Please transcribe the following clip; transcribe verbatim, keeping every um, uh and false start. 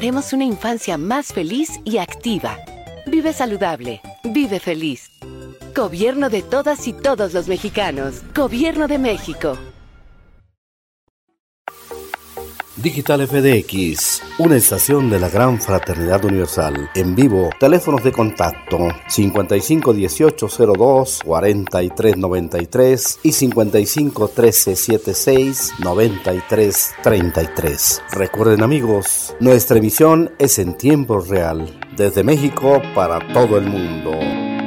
lograremos una infancia más feliz y activa. Vive saludable, vive feliz. Gobierno de todas y todos los mexicanos. Gobierno de México. Digital F D X, una estación de la Gran Fraternidad Universal. En vivo, teléfonos de contacto cincuenta y cinco dieciocho cero dos cuarenta y tres noventa y tres y cincuenta y cinco trece setenta y seis noventa y tres treinta y tres. Recuerden, amigos, nuestra emisión es en tiempo real, desde México para todo el mundo.